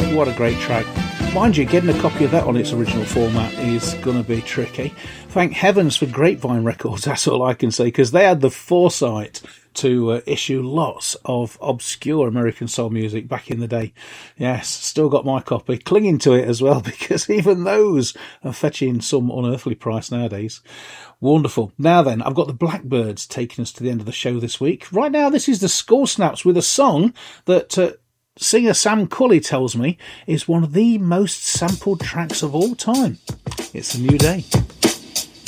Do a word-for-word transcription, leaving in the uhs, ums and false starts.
What a great track. Mind you, getting a copy of that on its original format is going to be tricky. Thank heavens for Grapevine Records, that's all I can say, because they had the foresight to uh, issue lots of obscure American soul music back in the day. Yes, still got my copy, clinging to it as well, because even those are fetching some unearthly price nowadays. Wonderful. Now then, I've got the Blackbirds taking us to the end of the show this week. Right now, this is the Skull Snaps with a song that uh, singer Sam Cully tells me is one of the most sampled tracks of all time. It's A New Day.